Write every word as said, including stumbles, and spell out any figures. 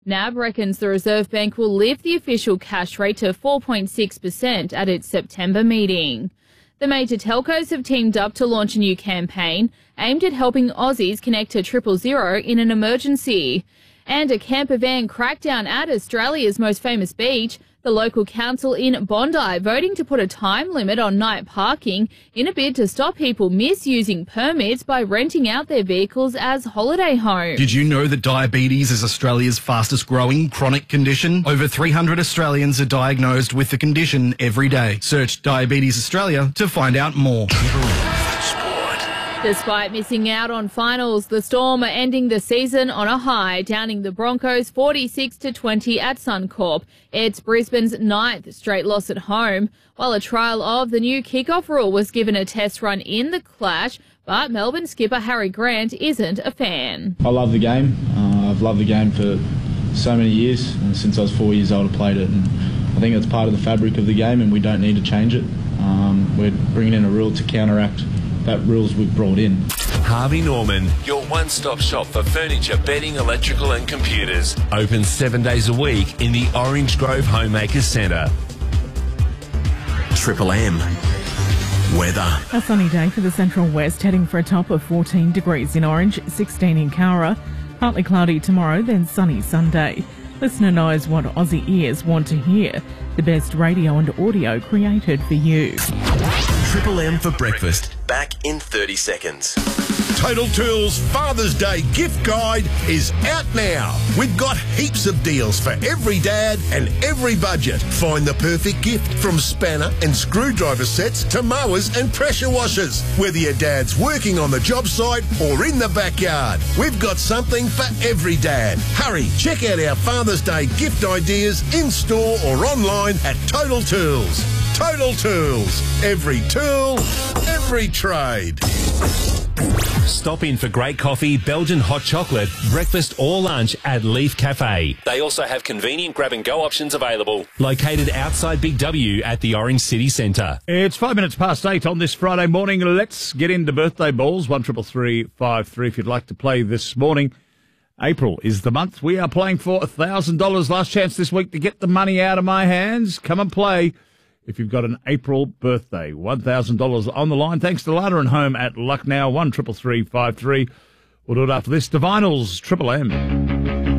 N A B reckons the Reserve Bank will lift the official cash rate to four point six percent at its September meeting. The major telcos have teamed up to launch a new campaign aimed at helping Aussies connect to triple zero in an emergency. And a camper van crackdown at Australia's most famous beach, the local council in Bondi voting to put a time limit on night parking in a bid to stop people misusing permits by renting out their vehicles as holiday homes. Did you know that diabetes is Australia's fastest growing chronic condition? Over three hundred Australians are diagnosed with the condition every day. Search Diabetes Australia to find out more. Despite missing out on finals, the Storm are ending the season on a high, downing the Broncos forty-six to twenty at Suncorp. It's Brisbane's ninth straight loss at home, while a trial of the new kickoff rule was given a test run in the clash, but Melbourne skipper Harry Grant isn't a fan. I love the game. Uh, I've loved the game for so many years. And since I was four years old, I played it, and I think it's part of the fabric of the game, and we don't need to change it. Um, we're bringing in a rule to counteract that rules we've brought in. Harvey Norman, your one-stop shop for furniture, bedding, electrical and computers. Open seven days a week in the Orange Grove Homemakers Centre. Triple M. Weather. A sunny day for the Central West, heading for a top of fourteen degrees in Orange, sixteen in Cowra. Partly cloudy tomorrow, then sunny Sunday. Listener knows what Aussie ears want to hear. The best radio and audio created for you. Triple M for breakfast. Back in thirty seconds. Total Tools Father's Day gift guide is out now. We've got heaps of deals for every dad and every budget. Find the perfect gift, from spanner and screwdriver sets to mowers and pressure washers. Whether your dad's working on the job site or in the backyard, we've got something for every dad. Hurry, check out our Father's Day gift ideas in store or online at Total Tools. Total Tools. Every tool, every trade. Stop in for great coffee, Belgian hot chocolate, breakfast or lunch at Leaf Cafe. They also have convenient grab-and-go options available. Located outside Big W at the Orange City Centre. It's five minutes past eight on this Friday morning. Let's get into birthday balls. One triple three five three if you'd like to play this morning. April is the month. We are playing for one thousand dollars. Last chance this week to get the money out of my hands. Come and play if you've got an April birthday. one thousand dollars on the line. Thanks to Ladder and Home at Lucknow. one triple three five three. We'll do it after this. Divinals, Triple M.